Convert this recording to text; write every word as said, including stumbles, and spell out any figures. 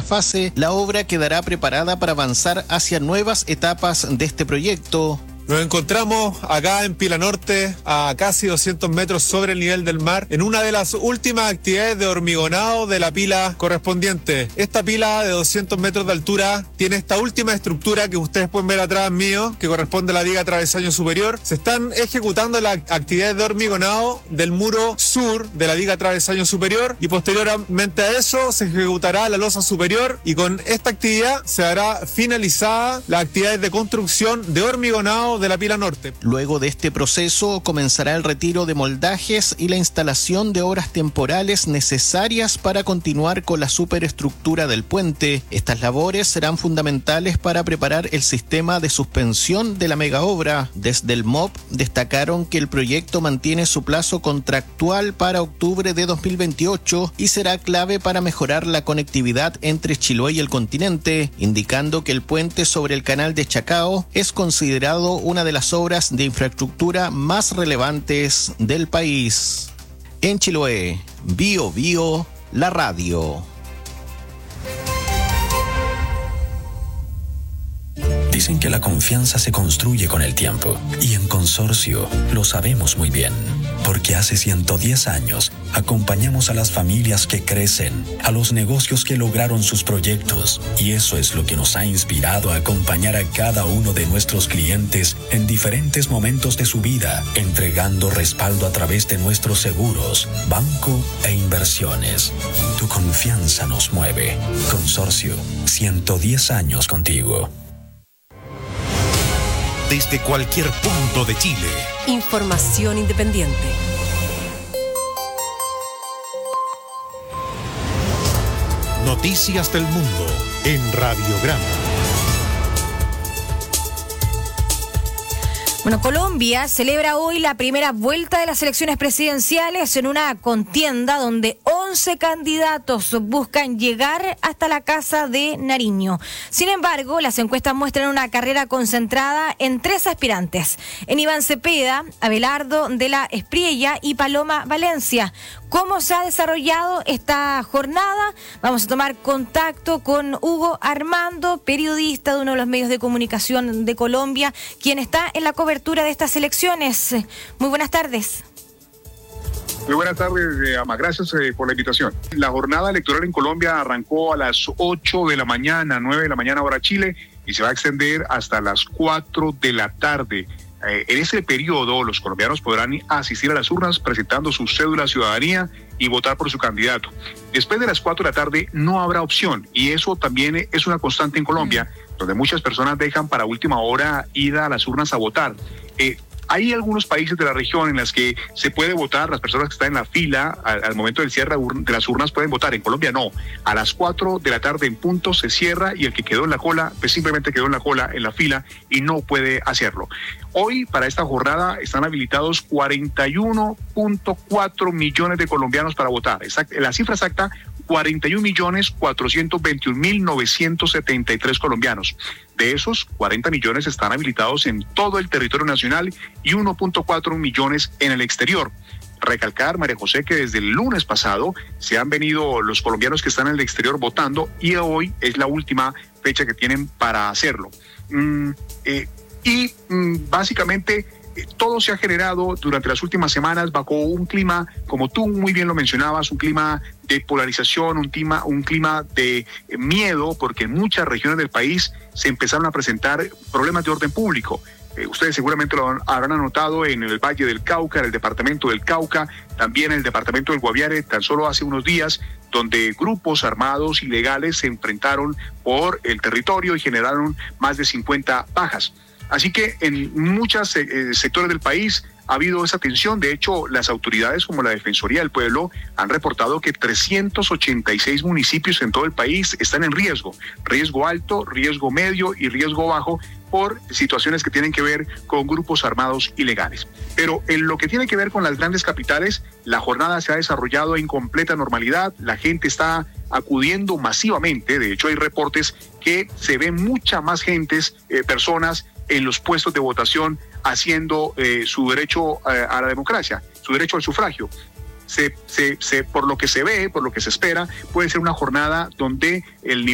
fase, la obra quedará preparada para avanzar hacia nuevas etapas de este proyecto. Nos encontramos acá en Pila Norte, a casi doscientos metros sobre el nivel del mar, en una de las últimas actividades de hormigonado de la pila correspondiente. Esta pila de doscientos metros de altura tiene esta última estructura que ustedes pueden ver atrás mío, que corresponde a la viga travesaño superior. Se están ejecutando las actividades de hormigonado del muro sur de la viga travesaño superior y posteriormente a eso se ejecutará la losa superior, y con esta actividad se hará finalizada las actividades de construcción de hormigonado de la Pila Norte. Luego de este proceso comenzará el retiro de moldajes y la instalación de obras temporales necesarias para continuar con la superestructura del puente. Estas labores serán fundamentales para preparar el sistema de suspensión de la megaobra. Desde el M O P destacaron que el proyecto mantiene su plazo contractual para octubre de dos mil veintiocho y será clave para mejorar la conectividad entre Chiloé y el continente, indicando que el puente sobre el canal de Chacao es considerado una de las obras de infraestructura más relevantes del país. En Chiloé, Bio Bio, la radio. Dicen que la confianza se construye con el tiempo, y en Consorcio lo sabemos muy bien, porque hace ciento diez años acompañamos a las familias que crecen, a los negocios que lograron sus proyectos, y eso es lo que nos ha inspirado a acompañar a cada uno de nuestros clientes en diferentes momentos de su vida, entregando respaldo a través de nuestros seguros, banco e inversiones. Tu confianza nos mueve. Consorcio, ciento diez años contigo. Desde cualquier punto de Chile. Información independiente. Noticias del mundo en Radiograma. Bueno, Colombia celebra hoy la primera vuelta de las elecciones presidenciales en una contienda donde once candidatos buscan llegar hasta la Casa de Nariño. Sin embargo, las encuestas muestran una carrera concentrada en tres aspirantes: en Iván Cepeda, Abelardo de la Espriella y Paloma Valencia. ¿Cómo se ha desarrollado esta jornada? Vamos a tomar contacto con Hugo Armando, periodista de uno de los medios de comunicación de Colombia, quien está en la cobertura de estas elecciones. Muy buenas tardes. Muy buenas tardes, Ama. Gracias eh, por la invitación. La jornada electoral en Colombia arrancó a las ocho de la mañana, nueve de la mañana hora Chile, y se va a extender hasta las cuatro de la tarde. Eh, en ese periodo, los colombianos podrán asistir a las urnas presentando su cédula de ciudadanía y votar por su candidato. Después de las cuatro de la tarde no habrá opción, y eso también es una constante en Colombia, mm. donde muchas personas dejan para última hora ir a las urnas a votar. Eh, Hay algunos países de la región en las que se puede votar, las personas que están en la fila al, al momento del cierre de las urnas pueden votar. En Colombia no. A las cuatro de la tarde en punto se cierra, y el que quedó en la cola, pues simplemente quedó en la cola, en la fila, y no puede hacerlo. Hoy, para esta jornada, están habilitados cuarenta y uno punto cuatro millones de colombianos para votar. Exact, la cifra exacta, cuarenta y un millones cuatrocientos veintiún mil novecientos setenta y tres colombianos. De esos, cuarenta millones están habilitados en todo el territorio nacional y uno punto cuatro millones en el exterior. Recalcar, María José, que desde el lunes pasado se han venido los colombianos que están en el exterior votando, y hoy es la última fecha que tienen para hacerlo. Mm, eh, y mm, básicamente eh, todo se ha generado durante las últimas semanas bajo un clima, como tú muy bien lo mencionabas, un clima de polarización, un clima, un clima de eh, miedo, porque en muchas regiones del país se empezaron a presentar problemas de orden público. Eh, ustedes seguramente lo habrán anotado en el Valle del Cauca, en el departamento del Cauca, también en el departamento del Guaviare, tan solo hace unos días, donde grupos armados ilegales se enfrentaron por el territorio y generaron más de cincuenta bajas. Así que en muchos eh, sectores del país ha habido esa tensión. De hecho, las autoridades como la Defensoría del Pueblo han reportado que trescientos ochenta y seis municipios en todo el país están en riesgo, riesgo alto, riesgo medio y riesgo bajo, por situaciones que tienen que ver con grupos armados ilegales. Pero en lo que tiene que ver con las grandes capitales, la jornada se ha desarrollado en completa normalidad, la gente está acudiendo masivamente. De hecho, hay reportes que se ven mucha más gentes, eh, personas en los puestos de votación haciendo eh, su derecho eh, a la democracia, su derecho al sufragio. Se, se, se, por lo que se ve, por lo que se espera, puede ser una jornada donde el nivel